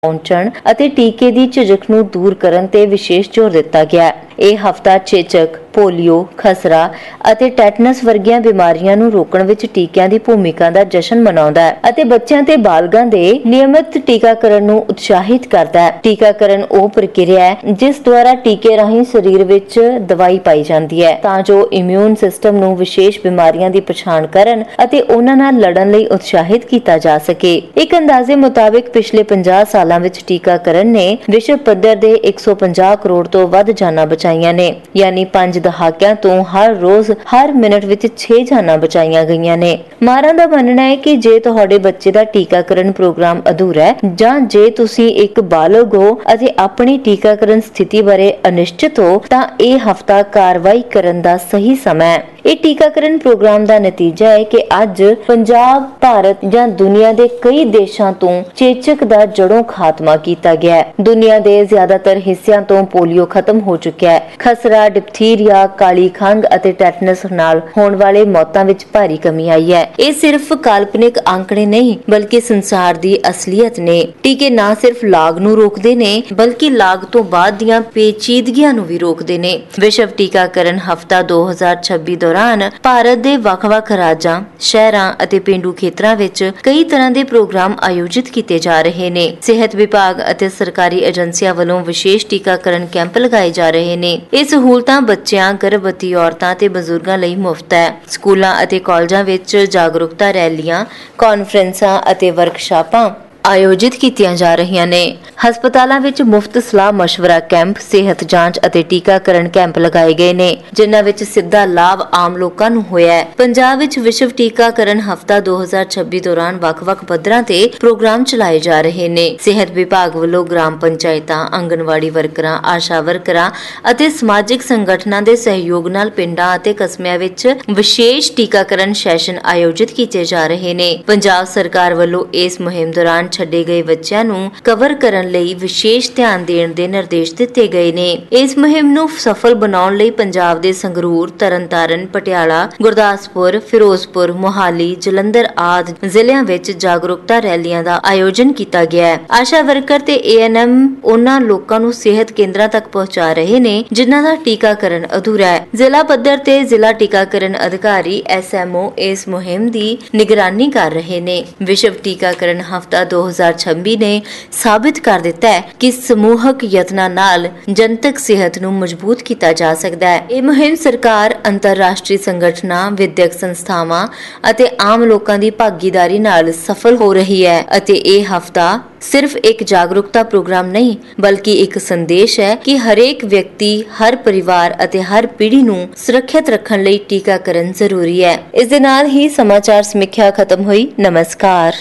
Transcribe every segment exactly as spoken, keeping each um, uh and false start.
ਪਹੁੰਚਣ ਅਤੇ ਟੀਕੇ ਦੀ ਝਿਜਕ ਨੂੰ ਦੂਰ ਕਰਨ ਤੇ ਵਿਸ਼ੇਸ਼ ਜ਼ੋਰ ਦਿੱਤਾ ਗਿਆ। ਇਹ ਹਫ਼ਤਾ ਚੇਚਕ, ਪੋਲੀਓ, ਖਸਰਾ ਅਤੇ ਟੈਟਨਸ ਵਰਗੀਆਂ ਬਿਮਾਰੀਆਂ ਨੂੰ ਰੋਕਣ ਵਿੱਚ ਟੀਕਿਆਂ ਦੀ ਭੂਮਿਕਾ ਦਾ ਜਸ਼ਨ ਮਨਾਉਂਦਾ ਹੈ ਅਤੇ ਬੱਚਿਆਂ ਤੇ ਬਾਲਗਾਂ ਦੇ ਨਿਯਮਿਤ ਟੀਕਾਕਰਨ ਨੂੰ ਉਤਸ਼ਾਹਿਤ ਕਰਦਾ ਹੈ। ਟੀਕਾਕਰਨ ਉਹ ਪ੍ਰਕਿਰਿਆ ਹੈ ਜਿਸ ਦੁਆਰਾ ਟੀਕੇ ਰਾਹੀਂ ਸਰੀਰ ਵਿੱਚ ਦਵਾਈ ਪਾਈ ਜਾਂਦੀ ਹੈ ਤਾਂ ਜੋ ਇਮਿਊਨ ਸਿਸਟਮ ਨੂੰ ਵਿਸ਼ੇਸ਼ ਬਿਮਾਰੀਆਂ ਦੀ ਪਛਾਣ ਕਰਨ ਅਤੇ ਉਹਨਾਂ ਨਾਲ ਲੜਨ ਲਈ ਉਤਸ਼ਾਹਿਤ ਕੀਤਾ ਜਾ ਸਕੇ। ਇੱਕ ਅੰਦਾਜ਼ੇ ਮੁਤਾਬਿਕ ਪਿਛਲੇ ਪੰਜਾਹ ਸਾਲਾਂ ਵਿੱਚ ਟੀਕਾਕਰਨ ਨੇ ਵਿਸ਼ਵ ਪੱਧਰ ਦੇ ਇੱਕ ਸੌ ਪੰਜਾਹ ਕਰੋੜ ਤੋਂ ਵੱਧ ਜਾਨਾਂ ਬਚਾਈਆਂ ਨੇ, ਯਾਨੀ ਪੰਜ ਦਹਾਕਿਆਂ ਤੋਂ ਹਰ ਰੋਜ਼ ਹਰ ਮਿੰਟ ਵਿੱਚ ਛੇ ਜਾਨਾਂ ਬਚਾਈਆਂ ਗਈਆਂ ਨੇ। ਮਾਹਰਾਂ ਦਾ ਮੰਨਣਾ ਹੈ ਕਿ ਜੇ ਤੁਹਾਡੇ ਬੱਚੇ ਦਾ ਟੀਕਾਕਰਨ ਪ੍ਰੋਗਰਾਮ ਅਧੂਰਾ ਹੈ ਜਾਂ ਜੇ ਤੁਸੀਂ ਇੱਕ ਬਾਲਗ ਹੋ ਅਤੇ ਆਪਣੀ ਟੀਕਾਕਰਨ ਸਥਿਤੀ ਬਾਰੇ ਅਨਿਸ਼ਚਿਤ ਹੋ ਤਾਂ ਇਹ ਹਫ਼ਤਾ ਕਾਰਵਾਈ ਕਰਨ ਦਾ ਸਹੀ ਸਮਾਂ ਹੈ। ਇਹ ਟੀਕਾਕਰਨ ਪ੍ਰੋਗਰਾਮ ਦਾ ਨਤੀਜਾ ਹੈ ਕਿ ਅੱਜ ਪੰਜਾਬ, ਭਾਰਤ ਜਾਂ ਦੁਨੀਆ ਦੇ ਕਈ ਦੇਸ਼ਾਂ ਤੋਂ ਚੇਚਕ ਦਾ ਜੜੋਂ ਖਾਤਮਾ ਕੀਤਾ ਗਿਆ ਹੈ। ਦੁਨੀਆ ਦੇ ਜ਼ਿਆਦਾਤਰ ਹਿੱਸਿਆਂ ਤੋਂ ਪੋਲੀਓ ਖਤਮ ਹੋ ਚੁੱਕਿਆ ਹੈ। ਖਸਰਾ, ਡਿਪਥੀਰੀਆ, ਕਾਲੀ ਖੰਘ ਅਤੇ ਟੈਟਨਸ ਨਾਲ ਹੋਣ ਵਾਲੇ ਮੌਤਾਂ ਵਿੱਚ ਭਾਰੀ ਕਮੀ ਆਈ ਹੈ। ਇਹ ਸਿਰਫ ਕਾਲਪਨਿਕ ਅੰਕੜੇ ਨਹੀਂ ਬਲਕਿ ਸੰਸਾਰ ਦੀ ਅਸਲੀਅਤ ਨੇ। ਟੀਕੇ ਨਾ ਸਿਰਫ ਲਾਗ ਨੂੰ ਰੋਕਦੇ ਨੇ ਬਲਕਿ ਲਾਗ ਤੋਂ ਬਾਅਦ ਦੀਆਂ ਪੇਚੀਦਗੀਆਂ ਨੂੰ ਵੀ ਰੋਕਦੇ ਨੇ। ਵਿਸ਼ਵ ਟੀਕਾਕਰਨ ਹਫ਼ਤਾ ਦੋ ਹਜ਼ਾਰ ਛੱਬੀ ਦੌਰਾਨ ਭਾਰਤ ਦੇ ਵੱਖ-ਵੱਖ ਰਾਜਾਂ, ਸ਼ਹਿਰਾਂ ਅਤੇ ਪੇਂਡੂ ਖੇਤਰਾਂ ਵਿੱਚ ਕਈ ਤਰ੍ਹਾਂ ਦੇ ਪ੍ਰੋਗਰਾਮ ਆਯੋਜਿਤ ਕੀਤੇ ਜਾ ਰਹੇ ਨੇ। ਸਿਹਤ ਵਿਭਾਗ ਅਤੇ ਸਰਕਾਰੀ ਏਜੰਸੀਆਂ ਵੱਲੋਂ ਵਿਸ਼ੇਸ਼ ਟੀਕਾਕਰਨ ਕੈਂਪ ਲਗਾਏ ਜਾ ਰਹੇ ਨੇ। ਇਹ ਸਹੂਲਤਾਂ ਬੱਚਿਆਂ, ਗਰਭਵਤੀ ਔਰਤਾਂ ਤੇ ਬਜ਼ੁਰਗਾਂ ਲਈ ਮੁਫਤ ਹੈ। ਸਕੂਲਾਂ ਅਤੇ ਕਾਲਜਾਂ ਵਿੱਚ ਜਾਗਰੂਕਤਾ ਰੈਲੀਆਂ, ਕਾਨਫਰੰਸਾਂ ਅਤੇ ਵਰਕਸ਼ਾਪਾਂ ਆਯੋਜਿਤ ਕੀਤੀਆਂ ਜਾ ਰਹੀਆਂ ਨੇ। ਹਸਪਤਾਲਾਂ ਵਿੱਚ ਮੁਫਤ ਸਲਾਹ ਮਸ਼ਵਰਾ ਕੈਂਪ, ਸਿਹਤ ਜਾਂਚ ਅਤੇ ਟੀਕਾਕਰਨ ਕੈਂਪ ਲਗਾਏ ਗਏ ਨੇ ਜਿਨ੍ਹਾਂ ਵਿੱਚ ਸਿੱਧਾ ਲਾਭ ਆਮ ਲੋਕਾਂ ਨੂੰ ਹੋਇਆ ਹੈ। ਪੰਜਾਬ ਵਿੱਚ ਵਿਸ਼ਵ ਟੀਕਾਕਰਨ ਹਫ਼ਤਾ ਦੋ ਹਜ਼ਾਰ ਛੱਬੀ ਦੌਰਾਨ ਵੱਖ-ਵੱਖ ਪੱਧਰਾਂ ਤੇ ਪ੍ਰੋਗਰਾਮ ਚਲਾਏ ਜਾ ਰਹੇ ਨੇ। ਸਿਹਤ ਵਿਭਾਗ ਵੱਲੋਂ ਗ੍ਰਾਮ ਪੰਚਾਇਤਾਂ, ਆਂਗਨਵਾੜੀ ਵਰਕਰਾਂ, ਆਸ਼ਾ ਵਰਕਰਾਂ ਅਤੇ ਸਮਾਜਿਕ ਸੰਗਠਨਾਂ ਦੇ ਸਹਿਯੋਗ ਨਾਲ ਪਿੰਡਾਂ ਅਤੇ ਕਸਬਿਆਂ ਵਿੱਚ ਵਿਸ਼ੇਸ਼ ਟੀਕਾਕਰਨ ਸੈਸ਼ਨ ਆਯੋਜਿਤ ਕੀਤੇ ਜਾ ਰਹੇ ਨੇ। ਪੰਜਾਬ ਸਰਕਾਰ ਵੱਲੋਂ ਇਸ ਮੁਹਿੰਮ ਦੌਰਾਨ ਛੱਡੇ ਗਏ ਬੱਚਿਆਂ ਨੂੰ ਕਵਰ ਕਰਨ ਲਈ ਵਿਸ਼ੇਸ਼ ਧਿਆਨ ਦੇਣ ਦੇ ਨਿਰਦੇਸ਼ ਦਿੱਤੇ ਗਏ ਨੇ। ਇਸ ਮੁਹਿੰਮ ਨੂੰ ਸਫਲ ਬਣਾਉਣ ਲਈ ਪੰਜਾਬ ਦੇ ਸੰਗਰੂਰ, ਤਰਨਤਾਰਨ, ਪਟਿਆਲਾ, ਗੁਰਦਾਸਪੁਰ, ਫਿਰੋਜ਼ਪੁਰ, ਮੋਹਾਲੀ, ਜਲੰਧਰ ਆਦਿ ਜ਼ਿਲ੍ਹਿਆਂ ਵਿੱਚ ਜਾਗਰੂਕਤਾ ਰੈਲੀਆਂ ਦਾ ਆਯੋਜਨ ਕੀਤਾ ਗਿਆ ਹੈ। ਆਸ਼ਾ ਵਰਕਰ ਤੇ ਏ ਐਨ ਐਮ ਉਹਨਾਂ ਲੋਕਾਂ ਨੂੰ ਸਿਹਤ ਕੇਂਦਰਾਂ ਤੱਕ ਪਹੁੰਚਾ ਰਹੇ ਨੇ ਜਿਨ੍ਹਾਂ ਦਾ ਟੀਕਾਕਰਨ ਅਧੂਰਾ ਹੈ। ਜ਼ਿਲ੍ਹਾ ਪੱਧਰ ਤੇ ਜ਼ਿਲ੍ਹਾ ਟੀਕਾਕਰਨ ਅਧਿਕਾਰੀ ਐਸ ਐਮ ਓ ਇਸ ਮੁਹਿੰਮ ਦੀ ਨਿਗਰਾਨੀ ਕਰ ਰਹੇ ਨੇ। ਵਿਸ਼ਵ ਟੀਕਾਕਰਨ ਹਫ਼ਤਾ ਦੋ ਹਜ਼ਾਰ ਛੱਬੀ ਨੇ ਸਾਬਿਤ ਕਰ ਦਿੱਤਾ ਹੈ ਕਿ ਸਮੂਹਕ ਯਤਨਾਂ ਨਾਲ ਜਨਤਕ ਸਿਹਤ ਨੂੰ ਮਜ਼ਬੂਤ ਕੀਤਾ ਜਾ ਸਕਦਾ ਹੈ। ਇਹ ਮੁਹਿੰਮ ਸਰਕਾਰ, ਅੰਤਰਰਾਸ਼ਟਰੀ ਸੰਗਠਨਾਂ, ਵਿਦਿਅਕ ਸੰਸਥਾਵਾਂ ਅਤੇ ਆਮ ਲੋਕਾਂ ਦੀ ਭਾਗੀਦਾਰੀ ਨਾਲ ਸਫਲ ਹੋ ਰਹੀ ਹੈ ਅਤੇ ਇਹ ਹਫ਼ਤਾ ਸਿਰਫ ਇੱਕ ਜਾਗਰੂਕਤਾ ਪ੍ਰੋਗਰਾਮ ਨਹੀਂ ਬਲਕਿ ਇੱਕ ਸੰਦੇਸ਼ ਹੈ ਕਿ ਹਰੇਕ ਵਿਅਕਤੀ, ਹਰ ਪਰਿਵਾਰ ਅਤੇ ਹਰ ਪੀੜ੍ਹੀ ਨੂੰ ਸੁਰੱਖਿਅਤ ਰੱਖਣ ਲਈ ਟੀਕਾਕਰਨ ਜ਼ਰੂਰੀ ਹੈ। ਇਸ ਦੇ ਨਾਲ ਹੀ ਸਮਾਚਾਰ ਸਮੀਖਿਆ ਖਤਮ ਹੋਈ। ਨਮਸਕਾਰ।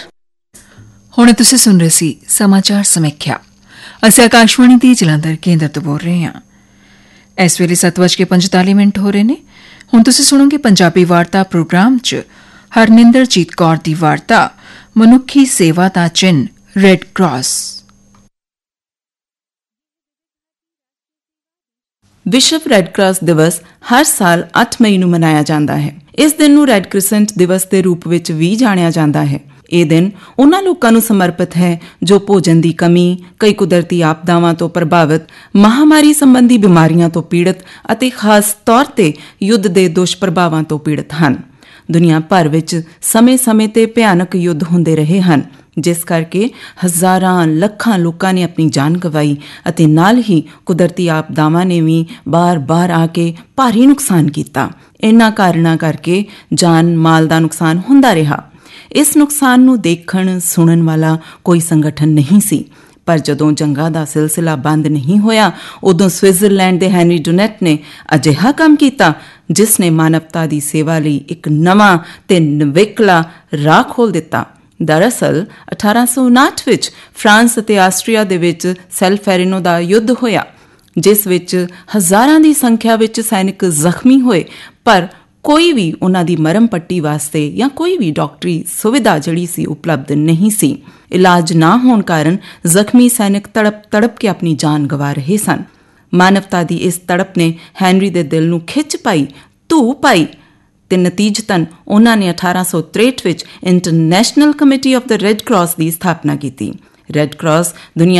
ਹੁਣ ਤੁਸੀਂ ਸੁਣ ਰਹੇ ਸੀ ਸਮਾਚਾਰ ਸਮੀਖਿਆ। ਅਸੀਂ ਆਕਾਸ਼ਵਾਣੀ ਦੀ ਜਲੰਧਰ ਕੇਂਦਰ ਤੋਂ ਬੋਲ ਰਹੇ ਹਾਂ। ਇਸ ਵੇਲੇ ਸੱਤ ਵੱਜ ਕੇ ਪੰਤਾਲੀ ਮਿੰਟ ਹੋ ਰਹੇ ਨੇ। ਹੁਣ ਤੁਸੀਂ ਸੁਣੋਗੇ ਪੰਜਾਬੀ ਵਾਰਤਾ ਪ੍ਰੋਗਰਾਮ 'ਚ ਹਰਨਿੰਦਰਜੀਤ ਕੌਰ ਦੀ ਵਾਰਤਾ ਮਨੁੱਖੀ ਸੇਵਾ ਦਾ ਚਿੰਨ੍ਹ ਰੈੱਡ ਕਰਾਸ। ਵਿਸ਼ਵ ਰੈੱਡ ਕਰਾਸ ਦਿਵਸ ਹਰ ਸਾਲ ਅੱਠ ਮਈ ਨੂੰ ਮਨਾਇਆ ਜਾਂਦਾ ਹੈ। ਇਸ ਦਿਨ ਨੂੰ ਰੈੱਡ ਕ੍ਰਿਸੈਂਟ ਦਿਵਸ ਦੇ ਰੂਪ ਵਿੱਚ ਵੀ ਜਾਣਿਆ ਜਾਂਦਾ ਹੈ। ਇਹ ਦਿਨ ਉਹਨਾਂ ਲੋਕਾਂ ਨੂੰ ਸਮਰਪਿਤ ਹੈ ਜੋ ਭੋਜਨ ਦੀ ਕਮੀ, ਕਈ ਕੁਦਰਤੀ ਆਪਦਾਵਾਂ ਤੋਂ ਪ੍ਰਭਾਵਿਤ, ਮਹਾਮਾਰੀ ਸੰਬੰਧੀ ਬਿਮਾਰੀਆਂ ਤੋਂ ਪੀੜਤ ਅਤੇ ਖਾਸ ਤੌਰ ਤੇ ਯੁੱਧ ਦੇ ਦੁਸ਼ਪ੍ਰਭਾਵਾਂ ਤੋਂ ਪੀੜਤ ਹਨ। ਦੁਨੀਆ ਭਰ ਵਿੱਚ ਸਮੇਂ-ਸਮੇਂ ਤੇ ਭਿਆਨਕ ਯੁੱਧ ਹੁੰਦੇ ਰਹੇ ਹਨ ਜਿਸ ਕਰਕੇ ਹਜ਼ਾਰਾਂ ਲੱਖਾਂ ਲੋਕਾਂ ਨੇ ਆਪਣੀ ਜਾਨ ਗਵਾਈ ਅਤੇ ਨਾਲ ਹੀ ਕੁਦਰਤੀ ਆਪਦਾਵਾਂ ਨੇ ਵੀ ਬਾਰ-ਬਾਰ ਆ ਕੇ ਭਾਰੀ ਨੁਕਸਾਨ ਕੀਤਾ। ਇਹਨਾਂ ਕਾਰਨਾਂ ਕਰਕੇ ਜਾਨ ਮਾਲ ਦਾ ਨੁਕਸਾਨ ਹੁੰਦਾ ਰਿਹਾ। ਇਸ ਨੁਕਸਾਨ ਨੂੰ ਦੇਖਣ ਸੁਣਨ ਵਾਲਾ ਕੋਈ ਸੰਗਠਨ ਨਹੀਂ ਸੀ। ਪਰ ਜਦੋਂ ਜੰਗਾਂ ਦਾ ਸਿਲਸਿਲਾ ਬੰਦ ਨਹੀਂ ਹੋਇਆ ਉਦੋਂ ਸਵਿਟਜ਼ਰਲੈਂਡ ਦੇ ਹੈਨਰੀ ਡੁਨੈਟ ਨੇ ਅਜਿਹਾ ਕੰਮ ਕੀਤਾ ਜਿਸ ਨੇ ਮਾਨਵਤਾ ਦੀ ਸੇਵਾ ਲਈ ਇੱਕ ਨਵਾਂ ਤੇ ਨਿਵੇਕਲਾ ਰਾਹ ਖੋਲ੍ਹ ਦਿੱਤਾ। ਦਰਅਸਲ ਅਠਾਰਾਂ ਸੌ ਉਨਾਹਠ ਵਿੱਚ ਫਰਾਂਸ ਅਤੇ ਆਸਟਰੀਆ ਦੇ ਵਿੱਚ ਸੈਲਫੈਰਿਨੋ ਦਾ ਯੁੱਧ ਹੋਇਆ ਜਿਸ ਵਿੱਚ ਹਜ਼ਾਰਾਂ ਦੀ ਸੰਖਿਆ ਵਿੱਚ ਸੈਨਿਕ ਜ਼ਖਮੀ ਹੋਏ ਪਰ ਕੋਈ ਵੀ ਉਹਨਾਂ ਦੀ ਮਰਮ ਪੱਟੀ ਵਾਸਤੇ ਜਾਂ ਕੋਈ ਵੀ ਡਾਕਟਰੀ ਸੁਵਿਧਾ ਜਿਹੜੀ ਸੀ ਉਪਲਬਧ ਨਹੀਂ ਸੀ। ਇਲਾਜ ਨਾ ਹੋਣ ਕਾਰਨ ਜ਼ਖਮੀ ਸੈਨਿਕ ਤੜਪ ਤੜਪ ਕੇ ਆਪਣੀ ਜਾਨ ਗਵਾ ਰਹੇ ਸਨ। ਮਾਨਵਤਾ ਦੀ ਇਸ ਤੜਪ ਨੇ ਹੈਨਰੀ ਦੇ ਦਿਲ ਨੂੰ ਖਿੱਚ ਪਾਈ, ਧੂ ਪਾਈ ਤੇ ਨਤੀਜਤਨ ਉਹਨਾਂ ਨੇ ਅਠਾਰਾਂ ਸੌ ਤਰੇਹਠ ਵਿੱਚ international committee of the red cross ਦੀ ਸਥਾਪਨਾ ਕੀਤੀ। ਰੈੱਡ ਕਰਾਸ ਦੁਨੀਆ